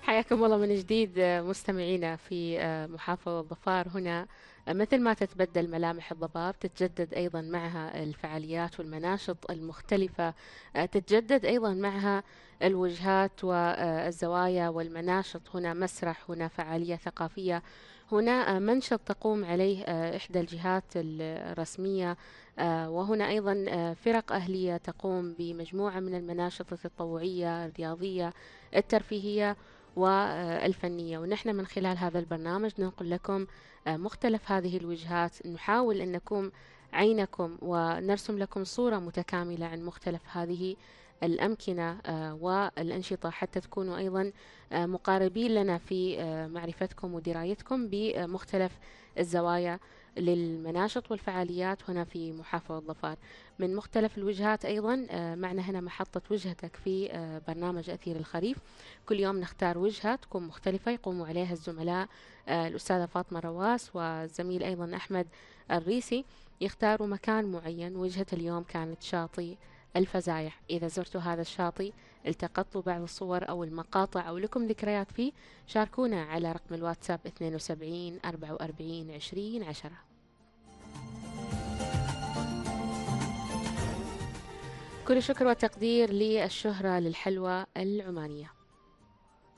حياكم الله من جديد مستمعينا في محافظة ظفار هنا. مثل ما تتبدل ملامح الضباب تتجدد أيضا معها الفعاليات والمناشط المختلفة. تتجدد أيضا معها الوجهات والزوايا والمناشط. هنا مسرح، هنا فعالية ثقافية، هنا منشط تقوم عليه إحدى الجهات الرسمية. وهنا أيضا فرق أهلية تقوم بمجموعة من المناشط التطوعية الرياضية الترفيهية والفنية. ونحن من خلال هذا البرنامج ننقل لكم مختلف هذه الوجهات، نحاول أن نكون عينكم ونرسم لكم صورة متكاملة عن مختلف هذه الأمكنة والأنشطة، حتى تكونوا أيضا مقاربين لنا في معرفتكم ودرايتكم بمختلف الزوايا للمناشط والفعاليات هنا في محافظة ظفار من مختلف الوجهات. أيضا معنا هنا محطة وجهتك في برنامج أثير الخريف. كل يوم نختار وجهة تكون مختلفة يقوموا عليها الزملاء الأستاذة فاطمة رواس والزميل أيضا أحمد الريسي، يختاروا مكان معين. وجهة اليوم كانت شاطئ الفزايح. إذا زرتوا هذا الشاطئ، التقطوا بعض الصور أو المقاطع أو لكم ذكريات فيه، شاركونا على رقم الواتساب 72 44 20 10. كل شكر وتقدير للشهرة للحلوى العمانية.